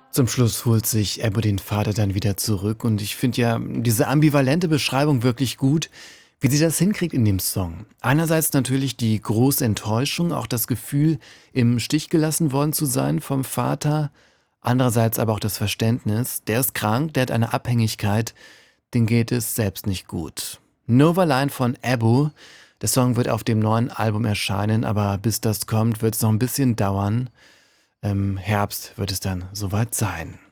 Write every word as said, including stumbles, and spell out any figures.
Zum Schluss holt sich Ebo den Vater dann wieder zurück und ich finde ja diese ambivalente Beschreibung wirklich gut, wie sie das hinkriegt in dem Song. Einerseits natürlich die große Enttäuschung, auch das Gefühl, im Stich gelassen worden zu sein vom Vater. Andererseits aber auch das Verständnis, der ist krank, der hat eine Abhängigkeit, den geht es selbst nicht gut. Novaline von Ebo. Der Song wird auf dem neuen Album erscheinen, aber bis das kommt, wird es noch ein bisschen dauern. Im Herbst wird es dann soweit sein.